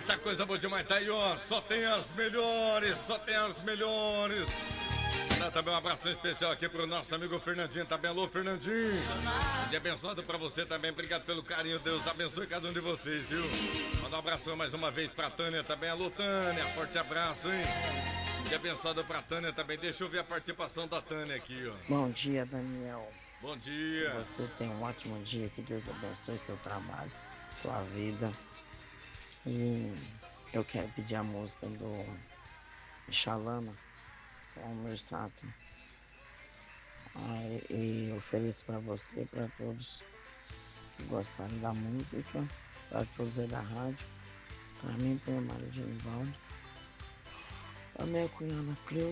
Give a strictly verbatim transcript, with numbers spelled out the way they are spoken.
Eita, coisa boa demais, tá aí, ó. Só tem as melhores, só tem as melhores. Dá também um abração especial aqui pro nosso amigo Fernandinho, tá bem? Alô, Fernandinho. Um dia abençoado pra você também, obrigado pelo carinho, Deus abençoe cada um de vocês, viu? Manda um abração mais uma vez pra Tânia também, alô, Tânia, forte abraço, hein? Um dia abençoado pra Tânia também, deixa eu ver a participação da Tânia aqui, ó. Bom dia, Daniel. Bom dia. Você tem um ótimo dia, que Deus abençoe seu trabalho, sua vida. E eu quero pedir a música do Xalana, Homer Sato. Ah, e ofereço para você, para todos que gostarem da música, para todos aí da rádio. Para mim, tem a Mário Genivaldo, a minha cunhada Cleo.